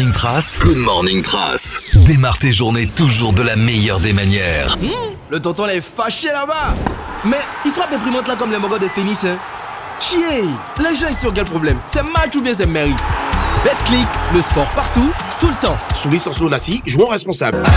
Morning Trace. Good Morning Trace. Démarre tes journées toujours de la meilleure des manières. Le tonton là est fâché là-bas. Mais il frappe imprimante là comme les mogos de tennis, hein. Chier. Les gens ici ont quel problème? C'est match ou bien c'est mairie? BetClick, le sport partout, tout le temps. Soumis sans Nassi, jouons responsable.